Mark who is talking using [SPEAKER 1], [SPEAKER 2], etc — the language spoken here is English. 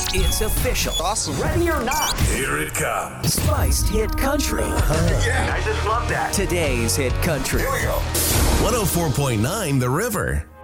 [SPEAKER 1] It's official.
[SPEAKER 2] Awesome.
[SPEAKER 1] Ready or not,
[SPEAKER 3] Here it comes.
[SPEAKER 1] Spiced Hit Country.
[SPEAKER 2] Yeah.
[SPEAKER 3] I just love that.
[SPEAKER 1] Today's Hit Country.
[SPEAKER 2] Here we go.
[SPEAKER 3] 104.9 The River.